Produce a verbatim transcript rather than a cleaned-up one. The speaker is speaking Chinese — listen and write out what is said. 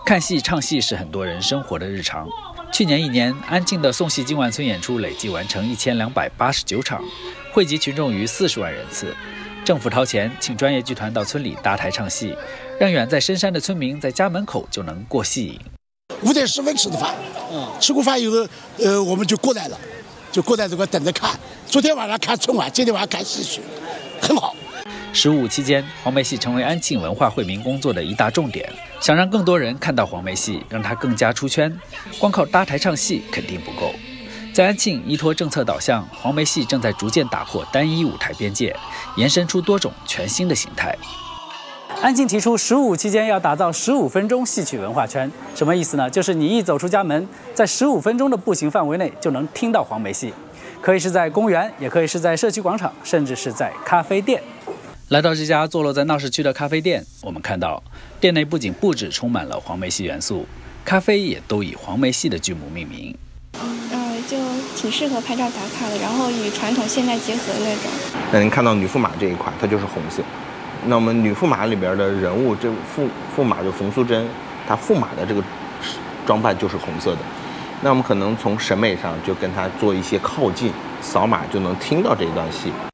看戏唱戏是很多人生活的日常。去年一年，安庆的宋戏今晚村演出累计完成一千两百八十九场，汇集群众逾四十万人次。政府掏钱请专业剧团到村里搭台唱戏，让远在深山的村民在家门口就能过戏瘾。 五点十分吃的饭，吃过饭以后，呃，我们就过来了，就过来这个等着看。昨天晚上看春晚，今天晚上看戏曲，很好。 十五期间，黄梅戏成为安庆文化惠民工作的一大重点。想让更多人看到黄梅戏，让它更加出圈，光靠搭台唱戏肯定不够。在安庆，依托政策导向，黄梅戏正在逐渐打破单一舞台边界，延伸出多种全新的形态。安庆提出十五期间要打造十五分钟戏曲文化圈，什么意思呢？就是你一走出家门，在十五分钟的步行范围内就能听到黄梅戏，可以是在公园，也可以是在社区广场，甚至是在咖啡店。来到这家坐落在闹市区的咖啡店，我们看到店内不仅布置充满了黄梅戏元素，咖啡也都以黄梅戏的剧目命名。 嗯，就挺适合拍照打卡的，然后与传统现代结合的那种。 那您看到女驸马这一块，它就是红色。那我们女驸马里边的人物，这驸驸马就冯素贞，她驸马的这个装扮就是红色的。那我们可能从审美上就跟她做一些靠近，扫码就能听到这一段戏。